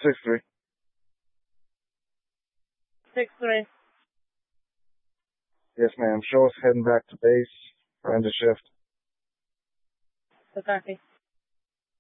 6-3. 6-3. Yes, ma'am. Show us heading back to base for end of shift. So copy.